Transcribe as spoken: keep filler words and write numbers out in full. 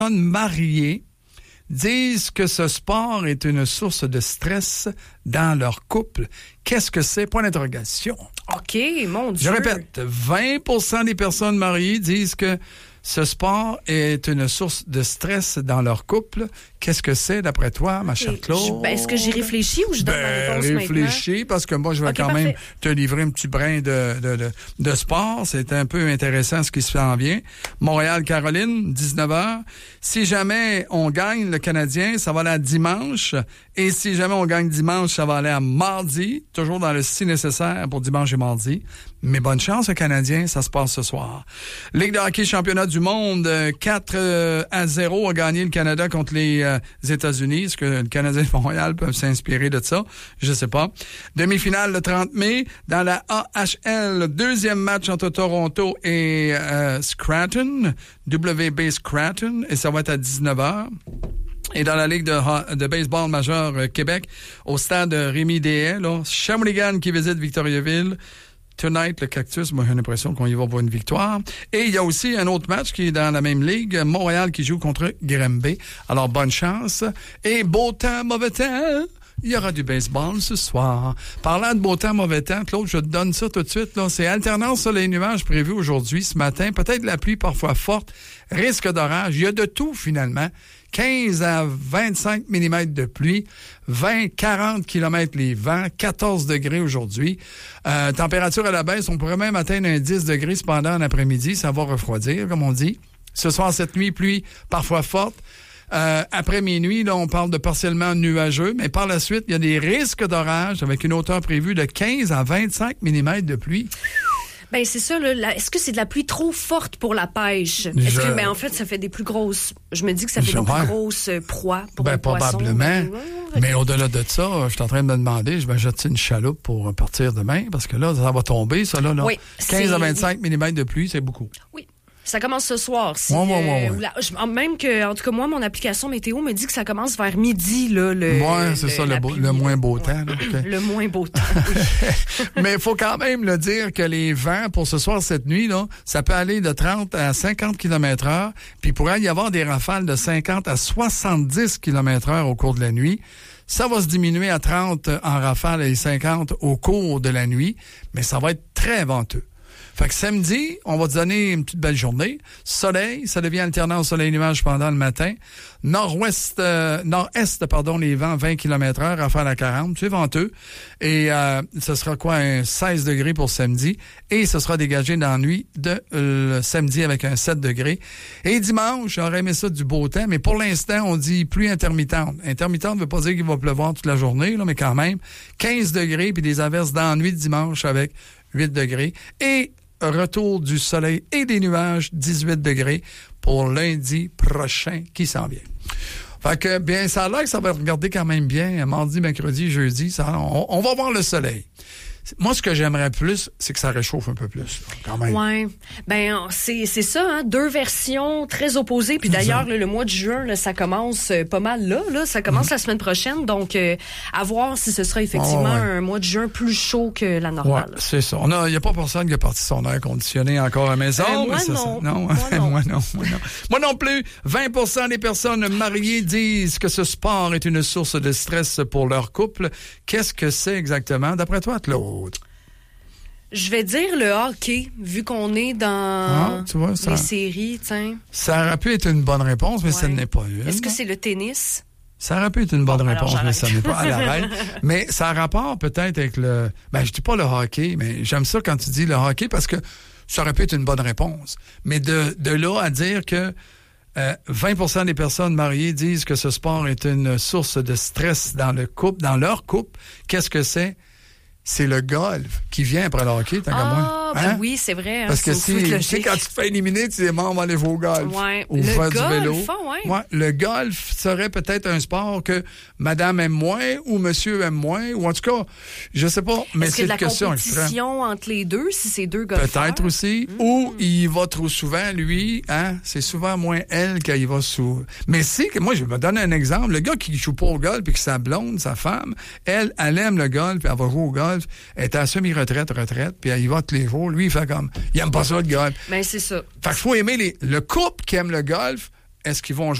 mariés disent que ce sport est une source de stress dans leur couple. Qu'est-ce que c'est? Point d'interrogation. OK, mon Dieu. Je répète, vingt pour cent des personnes mariées disent que ce sport est une source de stress dans leur couple. Qu'est-ce que c'est, d'après toi, ma chère Claude? Ben, est-ce que j'y réfléchis ou je donne ben, ma réponse réfléchis, maintenant? parce que moi, je vais okay, quand parfait. même te livrer un petit brin de, de, de, de sport. C'est un peu intéressant ce qui se fait en vient. Montréal-Caroline, dix-neuf heures. Si jamais on gagne le Canadien, ça va aller à dimanche. Et si jamais on gagne dimanche, ça va aller à mardi. Toujours dans le si nécessaire pour dimanche et mardi. Mais bonne chance aux Canadiens, ça se passe ce soir. Ligue de hockey championnat du monde, quatre à zéro a gagné le Canada contre les euh, États-Unis. Est-ce que le Canadien de Montréal peuvent s'inspirer de ça? Je sais pas. Demi-finale le trente mai dans la A H L. Deuxième match entre Toronto et euh, Scranton. W B Scranton. Et ça va être à dix-neuf heures. Et dans la Ligue de, de baseball majeure euh, Québec, au stade Rémi Déhay, là, Shawinigan qui visite Victoriaville. Tonight, le Cactus, moi j'ai l'impression qu'on y va pour une victoire. Et il y a aussi un autre match qui est dans la même ligue, Montréal qui joue contre Granby. Alors bonne chance. Et beau temps, mauvais temps, il y aura du baseball ce soir. Parlant de beau temps, mauvais temps, Claude, je te donne ça tout de suite. Là. C'est alternance soleil-nuage prévu aujourd'hui, ce matin. Peut-être la pluie parfois forte, risque d'orage. Il y a de tout finalement. quinze à vingt-cinq millimètres de pluie, vingt à quarante kilomètres les vents, quatorze degrés aujourd'hui. Euh, température à la baisse, on pourrait même atteindre un dix degrés cependant en après-midi, ça va refroidir, comme on dit. Ce soir, cette nuit, pluie parfois forte. Euh, après minuit, là, on parle de partiellement nuageux, mais par la suite, il y a des risques d'orage avec une hauteur prévue de quinze à vingt-cinq millimètres de pluie. Ben c'est ça là, la, est-ce que c'est de la pluie trop forte pour la pêche? Est-ce je... que ben en fait ça fait des plus grosses je me dis que ça fait je... des plus grosses euh, proies pour ben, un poisson. Probablement. Ben, ouais, ouais. Mais au-delà de ça, je suis en train de me demander, je vais jeter une chaloupe pour partir demain parce que là ça va tomber ça là, là. Oui, quinze c'est... à vingt-cinq millimètres de pluie, c'est beaucoup. Oui. Ça commence ce soir. Si, ouais, ouais, ouais, euh, ouais. La, je, même que, en tout cas, moi, mon application météo me dit que ça commence vers midi, là, le. Ouais, c'est le, ça, le, beau, le moins beau ouais. temps, là. Okay. Le moins beau temps. Mais il faut quand même le dire que les vents pour ce soir, cette nuit, là, ça peut aller de trente à cinquante kilomètres heure, puis il pourrait y avoir des rafales de cinquante à soixante-dix kilomètres heure au cours de la nuit. Ça va se diminuer à trente en rafale et cinquante au cours de la nuit, mais ça va être très venteux. Fait que samedi, on va te donner une petite belle journée. Soleil, ça devient alternant au soleil-nuage pendant le matin. Nord-ouest, euh, nord-est, pardon, les vents vingt kilomètres heure, rafale à quarante, c'est venteux. Et euh, ce sera quoi, un seize degrés pour samedi. Et ce sera dégagé dans la nuit de euh, le samedi avec un sept degrés. Et dimanche, j'aurais aimé ça du beau temps, mais pour l'instant, on dit pluie intermittente. Intermittente ne veut pas dire qu'il va pleuvoir toute la journée, là, mais quand même, quinze degrés puis des averses dans la nuit de dimanche avec huit degrés. Et retour du soleil et des nuages, dix-huit degrés pour lundi prochain qui s'en vient. Fait que, bien, ça a l'air que ça va regarder quand même bien mardi, mercredi, jeudi. Ça, on, on va voir le soleil. Moi, ce que j'aimerais plus, c'est que ça réchauffe un peu plus, là, quand même. Ouais. Ben, c'est, c'est ça, hein. Deux versions très opposées. Puis d'ailleurs, là, le mois de juin, là, ça commence euh, pas mal là, là. Ça commence mmh. la semaine prochaine. Donc, euh, à voir si ce sera effectivement oh, ouais. un mois de juin plus chaud que la normale. Ouais, c'est ça. Il n'y a, a pas personne qui a parti son air conditionné encore à la maison. Euh, moi, mais non. Ça, non. Moi, non. moi non. Moi non. Moi non plus. vingt pour cent des personnes mariées disent que ce sport est une source de stress pour leur couple. Qu'est-ce que c'est exactement, d'après toi, Claude? Je vais dire le hockey, vu qu'on est dans ah, tu vois, ça, les séries, tiens. Ça aurait pu être une bonne réponse, mais ouais. ça n'est pas une. Est-ce que c'est le tennis? Ça aurait pu être une bonne bon, réponse, mais ça n'est pas à l'arrêt. Mais ça a rapport peut-être avec le... Ben, je dis pas le hockey, mais j'aime ça quand tu dis le hockey parce que ça aurait pu être une bonne réponse. Mais de, de là à dire que euh, vingt pour cent des personnes mariées disent que ce sport est une source de stress dans le couple, dans leur couple, qu'est-ce que c'est? C'est le golf qui vient après le hockey, tant qu'à moi. Ah, ben hein? oui, c'est vrai. Hein, parce que si, tu sais, quand tu te fais éliminer, tu dis, bon, on va aller jouer au golf. Ouais. Ou le faire golf, du vélo. Ouais. Ouais, le golf serait peut-être un sport que madame aime moins ou monsieur aime moins, ou en tout cas, je sais pas, mais Est-ce c'est qu'il y a une de la question compétition extrême. entre les deux, si c'est deux golfeurs? Peut-être aussi. Mmh. Ou il va trop souvent, lui, hein, c'est souvent moins elle qu'il va sous. Mais si, moi, je vais me donner un exemple. Le gars qui joue pas au golf puis que sa blonde, sa femme, elle, elle aime le golf puis elle va jouer au golf, elle est à semi-retraite, retraite, puis elle y va tous les jours. Lui, il fait comme, il aime pas ça, le golf. Ben, c'est ça. Fait qu'il faut aimer les, le couple qui aime le golf est-ce qu'ils vont jouer